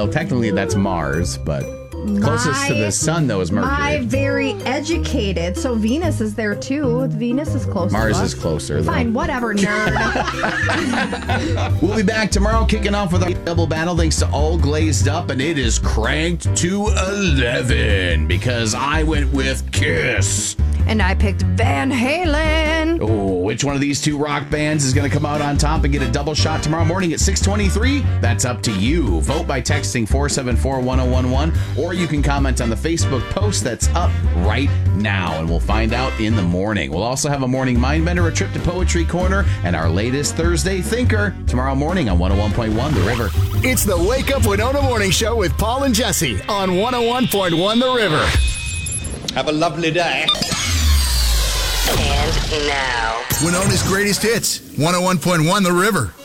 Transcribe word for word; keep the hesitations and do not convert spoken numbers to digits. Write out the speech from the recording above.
Well, technically that's Mars, but closest My- to the sun, though, is Mercury. My very educated. So Venus is there, too. Venus is close Mars to us. is closer, though. Fine, whatever, nerd. We'll be back tomorrow, kicking off with our double battle thanks to All Glazed Up, and it is cranked to eleven because I went with Kiss. And I picked Van Halen. Oh, which one of these two rock bands is going to come out on top and get a double shot tomorrow morning at six twenty-three? That's up to you. Vote by texting four seven four, one oh one one, or you can comment on the Facebook post that's up right now, and we'll find out in the morning. We'll also have a morning Mindbender, a trip to Poetry Corner, and our latest Thursday Thinker tomorrow morning on one oh one point one The River. It's the Wake Up Winona Morning Show with Paul and Jesse on one oh one point one The River. Have a lovely day. And now, Winona's greatest hits, one oh one point one The River.